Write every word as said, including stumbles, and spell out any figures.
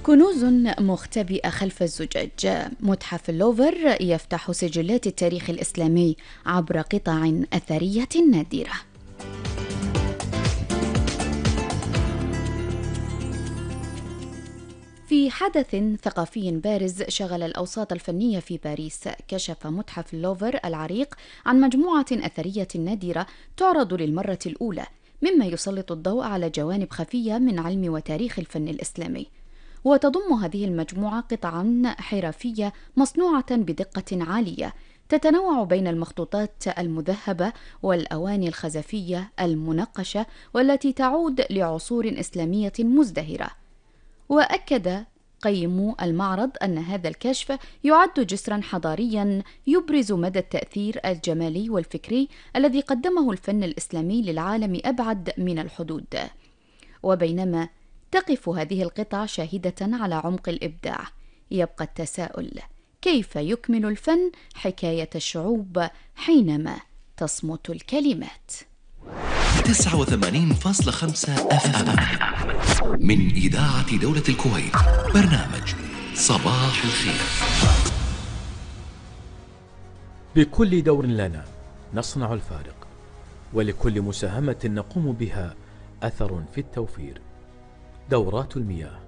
كنوز مختبئة خلف الزجاج. متحف اللوفر يفتح سجلات التاريخ الإسلامي عبر قطع أثرية نادرة. في حدث ثقافي بارز شغل الأوساط الفنية في باريس، كشف متحف اللوفر العريق عن مجموعة أثرية نادرة تعرض للمرة الأولى، مما يسلط الضوء على جوانب خفية من علم وتاريخ الفن الإسلامي. وتضم هذه المجموعة قطعا حرفية مصنوعة بدقة عالية، تتنوع بين المخطوطات المذهبة والأواني الخزفية المنقشة، والتي تعود لعصور إسلامية مزدهرة. وأكد قيمو المعرض أن هذا الكشف يعد جسرا حضاريا يبرز مدى التأثير الجمالي والفكري الذي قدمه الفن الإسلامي للعالم أبعد من الحدود. وبينما تقف هذه القطع شاهدة على عمق الإبداع، يبقى التساؤل: كيف يكمل الفن حكاية الشعوب حينما تصمت الكلمات؟ تسعة وثمانين فاصلة خمسة أف أم من إذاعة دولة الكويت، برنامج صباح الخير. بكل دور لنا نصنع الفارق، ولكل مساهمة نقوم بها أثر في التوفير. دورات المياه